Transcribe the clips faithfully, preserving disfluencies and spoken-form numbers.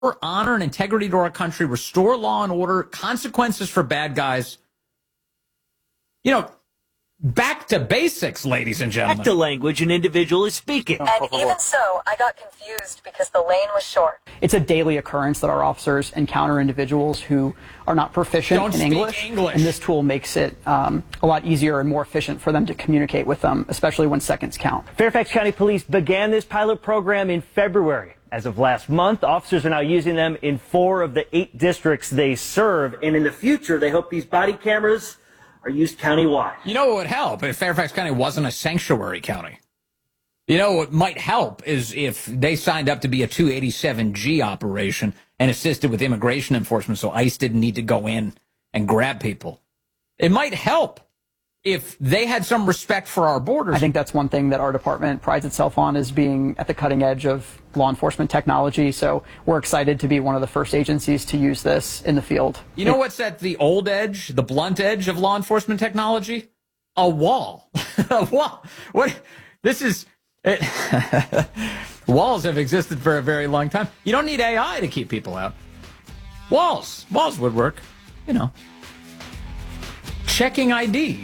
honor and integrity to our country, restore law and order, consequences for bad guys. You know, back to basics, ladies and gentlemen. Back to language an individual is speaking. And even so, I got confused because the lane was short. It's a daily occurrence that our officers encounter individuals who are not proficient Don't in speak English, English. and this tool makes it um, a lot easier and more efficient for them to communicate with them, especially when seconds count. Fairfax County Police began this pilot program in February. As of last month, officers are now using them in four of the eight districts they serve, and in the future, they hope these body cameras are used countywide. You know what would help if Fairfax County wasn't a sanctuary county? You know what might help is if they signed up to be a two eighty-seven G operation and assisted with immigration enforcement so ICE didn't need to go in and grab people. It might help if they had some respect for our borders. I think that's one thing that our department prides itself on, is being at the cutting edge of law enforcement technology. So we're excited to be one of the first agencies to use this in the field. You know what's at the old edge, the blunt edge of law enforcement technology? A wall. A wall. What? This is... It, walls have existed for a very long time. You don't need A I to keep people out. Walls. Walls would work. You know. Checking I D.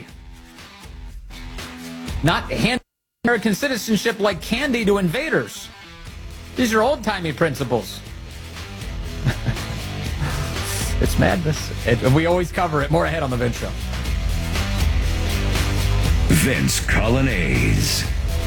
Not hand American citizenship like candy to invaders. These are old-timey principles. It's madness. It, we always cover it. More ahead on the Vince Show. Vince Colonnese.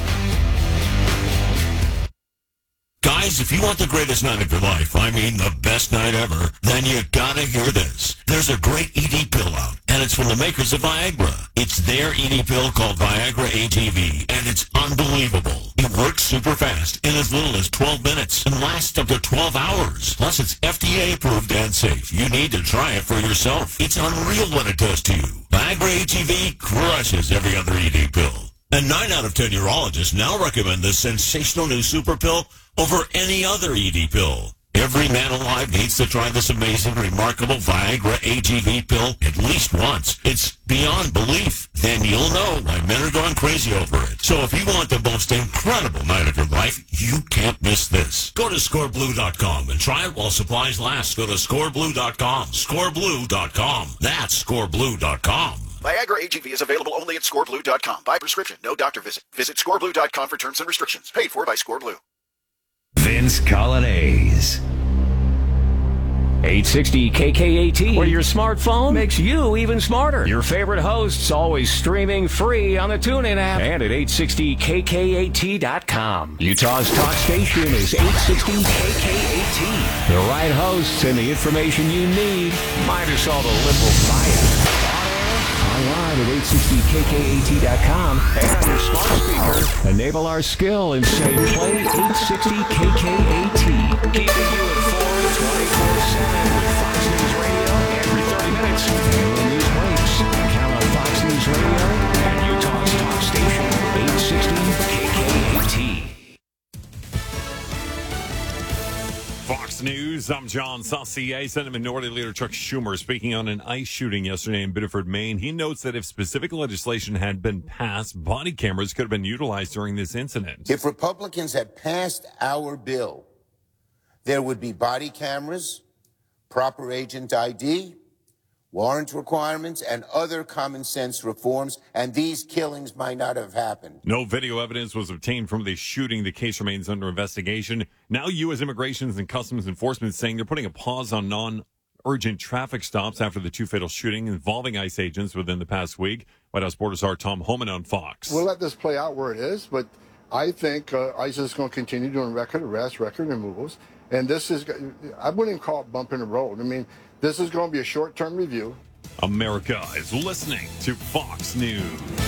Guys, if you want the greatest night of your life, I mean the best night ever, then you gotta hear this. There's a great E D pill out, and it's from the makers of Viagra. It's their E D pill called Viagra A G V, and it's unbelievable. It works super fast in as little as twelve minutes and lasts up to twelve hours. Plus, it's F D A approved and safe. You need to try it for yourself. It's unreal what it does to you. Viagra A G V crushes every other E D pill. And nine out of ten urologists now recommend this sensational new super pill over any other E D pill. Every man alive needs to try this amazing, remarkable Viagra A G V pill at least once. It's beyond belief. Then you'll know why men are going crazy over it. So if you want the most incredible night of your life, you can't miss this. Go to score blue dot com and try it while supplies last. Go to score blue dot com. score blue dot com. That's score blue dot com. Viagra A G V is available only at score blue dot com. By prescription, no doctor visit. Visit score blue dot com for terms and restrictions. Paid for by ScoreBlue. Vince Colonnese. eight sixty K K A T, where your smartphone makes you even smarter. Your favorite hosts always streaming free on the TuneIn app and at eight sixty K K A T dot com. Utah's talk station is eight sixty K K A T. The right hosts and the information you need, minus all the liberal bias. Online at eight sixty K K A T dot com and on your smart speaker, enable our skill and say play eight sixty K K A T. Keeping you informed twenty-four seven with Fox News Radio every thirty minutes. And when news breaks, count on Fox News Radio and Utah's talk station, eight sixty K K A T. Fox News, I'm John Saucier. Senate Minority Leader Chuck Schumer speaking on an ICE shooting yesterday in Biddeford, Maine. He notes that if specific legislation had been passed, body cameras could have been utilized during this incident. If Republicans had passed our bill, there would be body cameras, proper agent I D, warrant requirements, and other common sense reforms, and these killings might not have happened. No video evidence was obtained from the shooting. The case remains under investigation. Now U S Immigration and Customs Enforcement saying they're putting a pause on non-urgent traffic stops after the two fatal shootings involving ICE agents within the past week. White House Border Czar Tom Homan on Fox. We'll let this play out where it is, but I think uh, ICE is going to continue doing record arrests, record removals, and this is, I wouldn't even call it bumping the road. I mean, this is going to be a short-term review. America is listening to Fox News.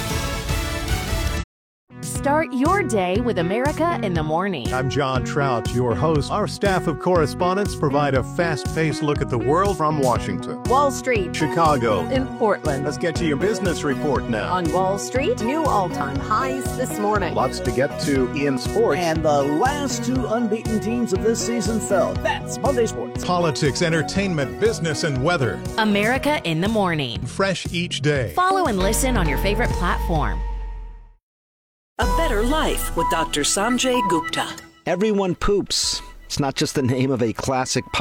Start your day with America in the morning. I'm John Trout, your host. Our staff of correspondents provide a fast-paced look at the world from Washington, Wall Street, Chicago, in Portland. Let's get to your business report now. On Wall Street, new all-time highs this morning. Lots to get to in sports. And the last two unbeaten teams of this season fell. That's Monday Sports. Politics, entertainment, business, and weather. America in the morning. Fresh each day. Follow and listen on your favorite platform. A better life with Doctor Sanjay Gupta. Everyone poops. It's not just the name of a classic